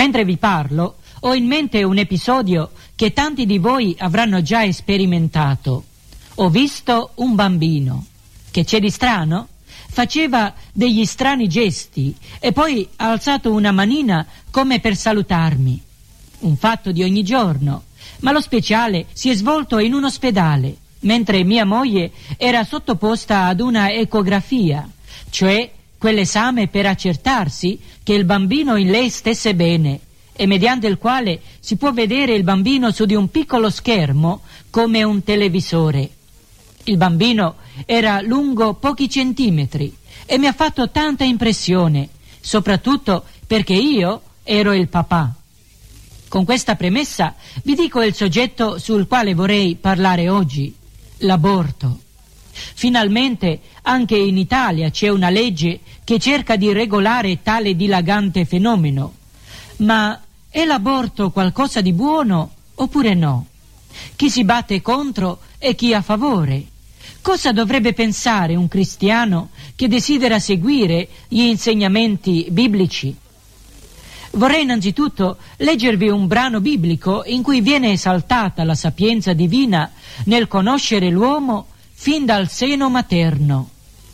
Mentre vi parlo, ho in mente un episodio che tanti di voi avranno già sperimentato. Ho visto un bambino. Che c'è di strano? Faceva degli strani gesti e poi ha alzato una manina come per salutarmi. Un fatto di ogni giorno, ma lo speciale si è svolto in un ospedale, mentre mia moglie era sottoposta ad una ecografia, cioè quell'esame per accertarsi che il bambino in lei stesse bene e mediante il quale si può vedere il bambino su di un piccolo schermo come un televisore. Il bambino era lungo pochi centimetri e mi ha fatto tanta impressione, soprattutto perché io ero il papà. Con questa premessa vi dico il soggetto sul quale vorrei parlare oggi, l'aborto. Finalmente anche in Italia c'è una legge che cerca di regolare tale dilagante fenomeno. Ma è l'aborto qualcosa di buono oppure no? Chi si batte contro e chi a favore? Cosa dovrebbe pensare un cristiano che desidera seguire gli insegnamenti biblici? Vorrei innanzitutto leggervi un brano biblico in cui viene esaltata la sapienza divina nel conoscere l'uomo fin dal seno materno.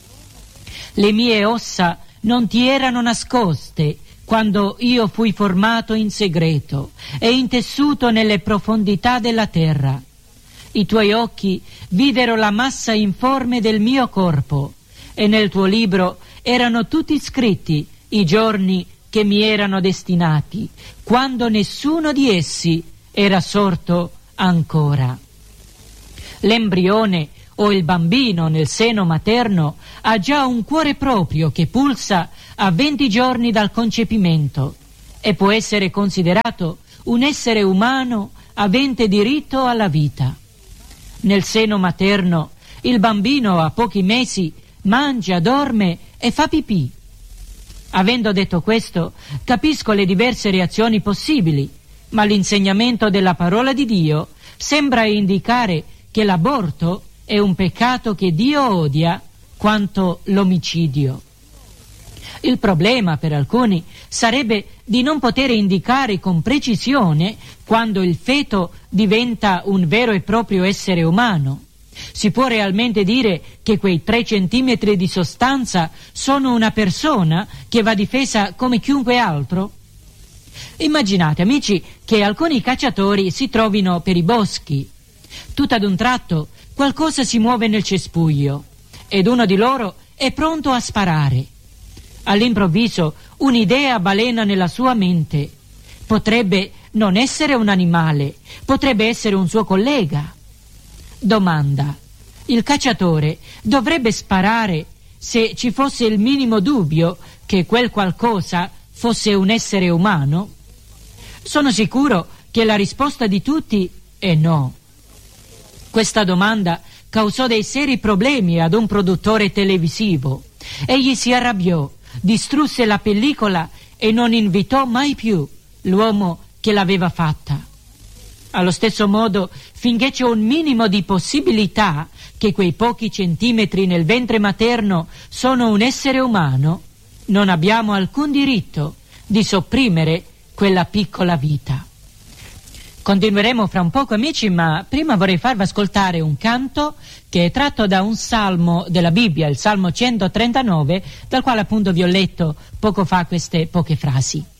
Le mie ossa non ti erano nascoste quando io fui formato in segreto e intessuto nelle profondità della terra. I tuoi occhi videro la massa informe del mio corpo e nel tuo libro erano tutti scritti i giorni che mi erano destinati, quando nessuno di essi era sorto ancora. L'embrione o il bambino nel seno materno ha già un cuore proprio che pulsa a 20 giorni dal concepimento e può essere considerato un essere umano avente diritto alla vita. Nel seno materno il bambino a pochi mesi mangia, dorme e fa pipì. Avendo detto questo, capisco le diverse reazioni possibili, ma l'insegnamento della parola di Dio sembra indicare che l'aborto è un peccato che Dio odia quanto l'omicidio. Il problema per alcuni sarebbe di non poter indicare con precisione quando il feto diventa un vero e proprio essere umano. Si può realmente dire che quei 3 centimetri di sostanza sono una persona che va difesa come chiunque altro? Immaginate, amici, che alcuni cacciatori si trovino per i boschi. Tutto ad un tratto qualcosa si muove nel cespuglio ed uno di loro è pronto a sparare. All'improvviso un'idea balena nella sua mente. Potrebbe non essere un animale, potrebbe essere un suo collega. Domanda: il cacciatore dovrebbe sparare se ci fosse il minimo dubbio che quel qualcosa fosse un essere umano? Sono sicuro che la risposta di tutti è no. Questa domanda causò dei seri problemi ad un produttore televisivo. Egli si arrabbiò, distrusse la pellicola e non invitò mai più l'uomo che l'aveva fatta. Allo stesso modo, finché c'è un minimo di possibilità che quei pochi centimetri nel ventre materno sono un essere umano, non abbiamo alcun diritto di sopprimere quella piccola vita. Continueremo fra un poco, amici, ma prima vorrei farvi ascoltare un canto che è tratto da un salmo della Bibbia, il Salmo 139, dal quale appunto vi ho letto poco fa queste poche frasi.